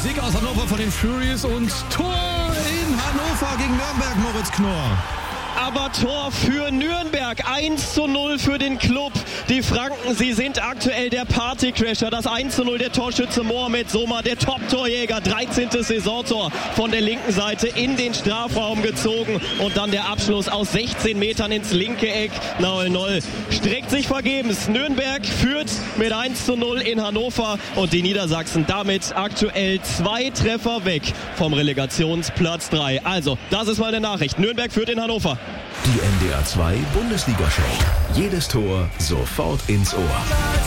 Sieg aus Hannover von den Furies und Tor in Hannover gegen Nürnberg, Moritz Knorr. Aber Tor für Nürnberg, 1:0 für den Club. Die Franken, sie sind aktuell der Partycrasher. Das 1:0 der Torschütze Mohamed Soma, der Top-Torjäger, 13. Saisontor von der linken Seite in den Strafraum gezogen und dann der Abschluss aus 16 Metern ins linke Eck. 0-0 streckt sich vergebens. Nürnberg führt mit 1:0 in Hannover und die Niedersachsen damit aktuell 2 Treffer weg vom Relegationsplatz 3. Also, das ist mal eine Nachricht. Nürnberg führt in Hannover. Die NDR 2 Bundesliga-Show. Jedes Tor sofort ins Ohr.